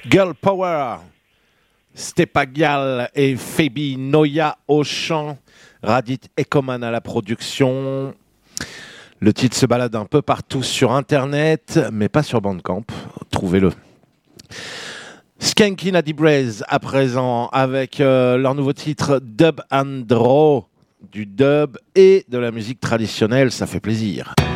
Girl Power, Stepagial et Phoebe Noya au chant, Radit Ekoman à la production. Le titre se balade un peu partout sur Internet, mais pas sur Bandcamp. Trouvez-le. Skanky Natty Braze à présent avec leur nouveau titre Dub and Draw, du dub et de la musique traditionnelle, ça fait plaisir.